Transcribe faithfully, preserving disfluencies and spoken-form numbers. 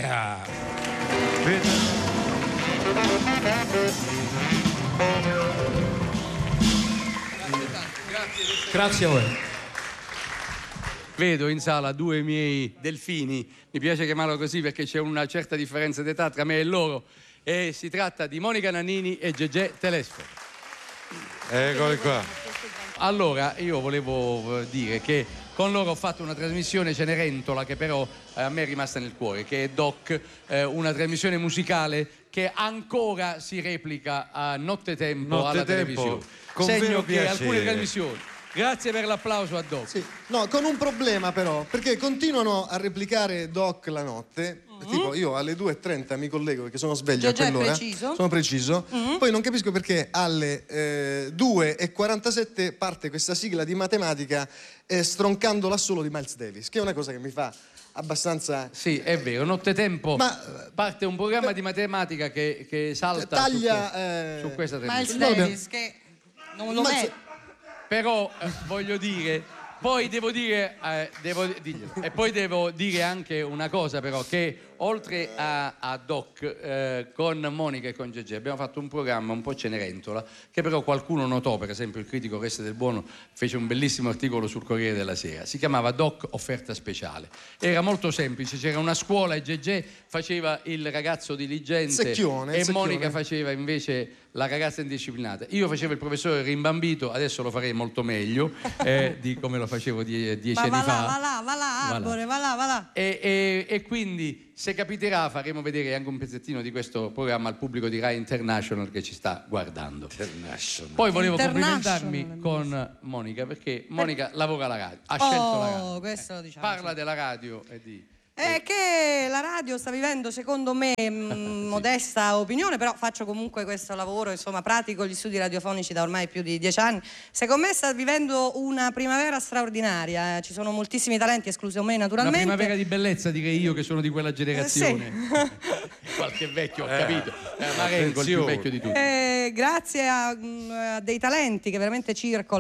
Yeah! Grazie a voi. Vedo in sala due miei delfini, mi piace chiamarlo così perché c'è una certa differenza d'età tra me e loro, e si tratta di Monica Nannini e Gegè Telesforo. Eccoli qua. Allora, io volevo dire che con loro ho fatto una trasmissione Cenerentola che però eh, a me è rimasta nel cuore, che è Doc, eh, una trasmissione musicale che ancora si replica a nottetempo Notte alla tempo, televisione. con Segno vero che piacere. alcune trasmissioni. Grazie per l'applauso a Doc. Sì. No, con un problema però, perché continuano a replicare Doc la notte. Mm-hmm. Tipo, io alle due e trenta mi collego perché sono sveglio Già a quell'ora. preciso. Sono preciso. Mm-hmm. Poi non capisco perché alle eh, due e quarantasette parte questa sigla di matematica eh, stroncando l'assolo di Miles Davis, che è una cosa che mi fa abbastanza... Sì, è vero, nottetempo Ma, parte un programma di matematica che, che salta taglia, su, que- eh, su questa Miles trasmissione. Davis, che non lo Ma- met- Però eh, voglio dire, poi devo dire, eh, devo diglielo. E poi devo dire anche una cosa però, che oltre a, a Doc, eh, con Monica e con Gegè abbiamo fatto un programma un po' Cenerentola, che però qualcuno notò, per esempio il critico Reste del Buono fece un bellissimo articolo sul Corriere della Sera, si chiamava Doc Offerta Speciale. Era molto semplice, c'era una scuola e Gegè faceva il ragazzo diligente Secchione, e secchione. Monica faceva invece la ragazza indisciplinata. Io facevo il professore rimbambito, adesso lo farei molto meglio eh, di come lo facevo die- dieci Ma anni va fa. là, va là, va là, Va là. Arbore, va là, va là. E, e- e quindi, se capiterà, faremo vedere anche un pezzettino di questo programma al pubblico di Rai International che ci sta guardando. International. Poi volevo International, complimentarmi con Monica, perché Monica lavora alla radio, ha scelto la radio. Oh, questo lo diciamo. Parla della radio e di... È che la radio sta vivendo, secondo me, mh, modesta opinione, però faccio comunque questo lavoro, insomma, pratico gli studi radiofonici da ormai più di dieci anni. Secondo me sta vivendo una primavera straordinaria, eh. Ci sono moltissimi talenti, escluso me Una naturalmente. primavera di bellezza, direi io, che sono di quella generazione. Eh, Qualche vecchio, ho capito. Eh, Marengo, il più attenzione. vecchio di tutti. Eh, grazie a, mh, a dei talenti che veramente circolano.